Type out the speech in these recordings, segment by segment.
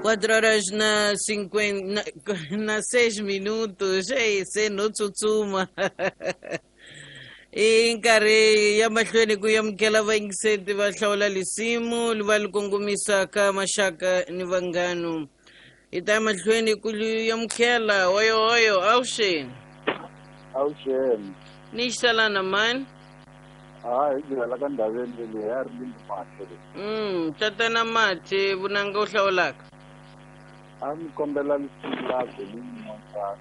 4 horas na 50, na 6 minutos. Ei, se no tsutsuma. I nkarhi ya mahlweni ku yamukela vayingiseti va hlawula lisimu va li kongomisaka maxaka ni vanghano. Hi ta mahlweni ku yamukela hoyo avuxeni. Avuxeni. Ni xalana mani? Hi byela ka ndhaveni leyi ya ri Lindi Mahle. Tatana Mati vunanga u hlawulaka? A ni kombela lisimu la Avelini Mondlane.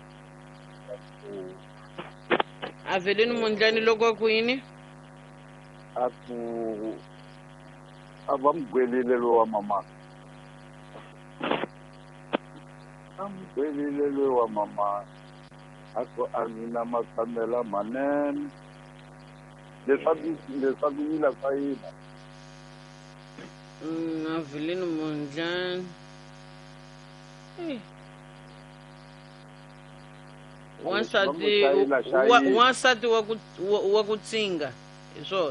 Avelini Mondlane loko a ku yini? A ku a va mugwelile lo wa mama. A mugwelile lo wa mama. A ku a mina matshamela manene. Leswaku yila ka yina. Avelini Mondlane. Wansati wa ku tsinga hi swona.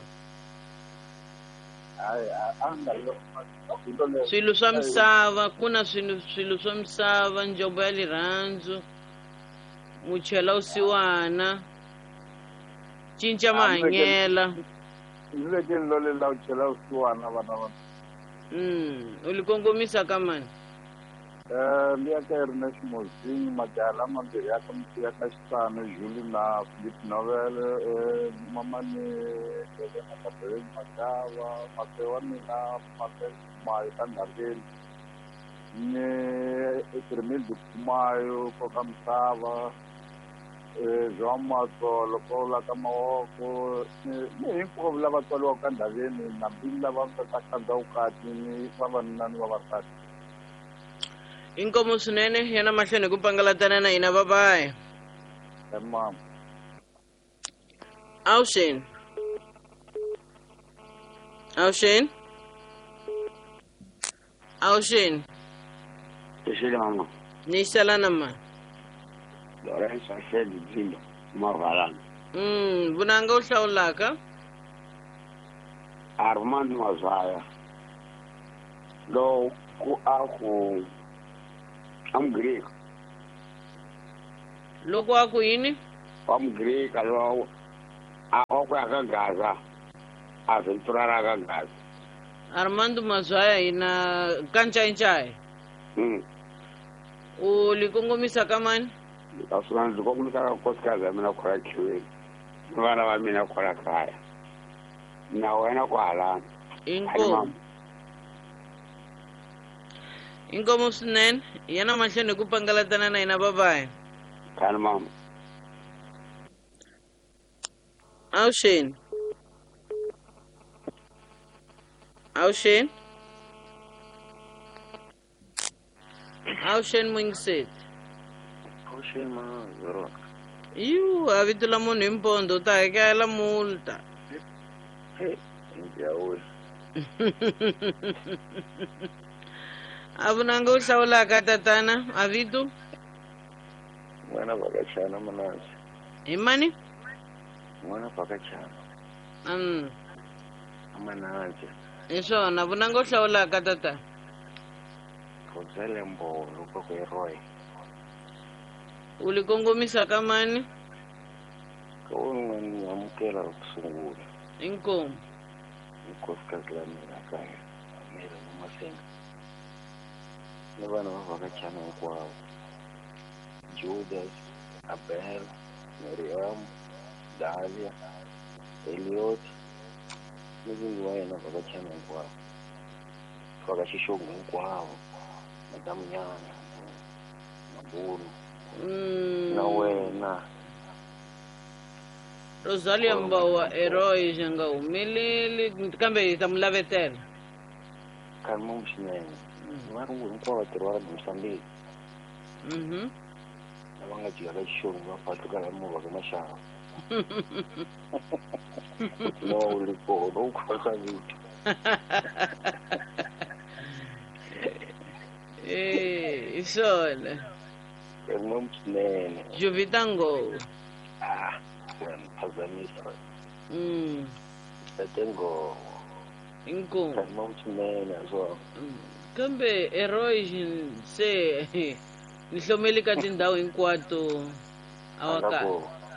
Swilo swa misava, ku na swilo swa misava, njombo ya lirhandzu, muchela usiwana, cinca mahanyela. Ndzi vekeni lo lela u chela usiwana vana va. U li kongomisa ka mani? Liya ka Ernest Mozini, Majala mambirhi ya ka Xisano, Julie na Philip Novele, mama ni Helena Gabriel Majava, mase wa mina Mayo ka Ndhaveni, ni Ekirimidi Kumayo koka misava, João Matsolo ko la ka Mawoko, ni hinkwavo lava tswaliwaka ka Ndhaveni na mbili lava nga ka Khandzawukati ni vavanuna ni vavasati. Inkomo swinene yana mahlweni ku pangalatana na hina babaye. Mama. Avuxeni. Tshile mama. Ni xalana ma. Lawrence Ashedi Dzindo Mavalana. Vunanga u hlawulaka? Armand Mazaya. Lo ku aku I'm Greek. Loko a ku yini? I'm Greek alo ako ka Gaza. Aventura ka Gaza. Armando Mazaya ina kanchai. U li kongomisa ka mani? Asuna ndiko kumisa ka Gaza mina kwa kiwe. Vana va mina kwa kaya. Na wena kwa halana. Inkomo swinene yana mahlweni ku pangalatana na hina babaye. Khani mama. Avuxeni muyingiseti. Avuxeni mama zero. A vito la munhu hi mpondo u ta hakela multa. Njhawu. A vunanga u hlawulaka tatana a vito? N'wana Vakachana Manase. Hi mani? N'wana Vakachana. Manase. Hi swona vunanga u hlawulaka tatana? Khozele Mbolo koko Roy. U li kongomisa ka mani? Ka wun'wana amukela ku sungula. Inkomo. Nkosikazi la mina kaya. Mira Masenga. Ni vana va Vakachana hinkwavo. Judas, Abel, Miriam, Dalia, Eliot, ni vingi wa yena Vakachana hinkwavo. Vakashixongo hinkwavo. Madamu Nyana, Mabunu, na wena. Rosalia Mbawa Eroy janga humeleli kambe hi ta mu lavetela. Khani mama swinene. Varungu hinkwavo vatirhi va la Mozambique. Lava nga jika ka xixongo va patuka la movha ka Maxava. No uli kona u khosa vito. Hi swona. Khani mama swinene. Juvita Ngo. Phazamisa. Tate Ngo. Inkomo. Khani mama swinene so. kambe Eroy se ni hlomeli ka tindhawu hinkwato a wa ka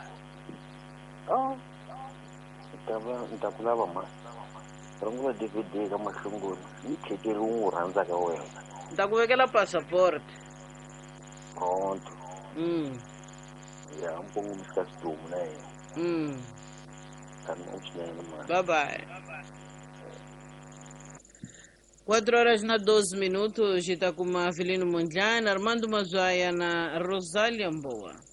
ni ta ku lava ma rungula DVD ka mahlongoni ni tlhekeli wu rhandza ka wena ni ta ku vekela passport pronto ya mpongomisi ka Xidumu na yena kanimo swinene mani bye bye 4 horas na 12 minutos, Itakuma Filino Mondlane, Armando Mazaya na Rosália Mboa.